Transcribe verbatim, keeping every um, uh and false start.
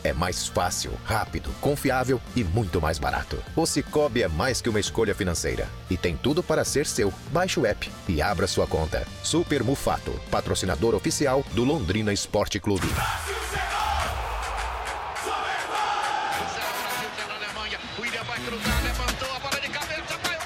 É mais fácil, rápido, confiável e muito mais barato. O Sicoob é mais que uma escolha financeira e tem tudo para ser seu. Baixe o app e abra sua conta. Super Mufato, patrocinador oficial do Londrina Esporte Clube.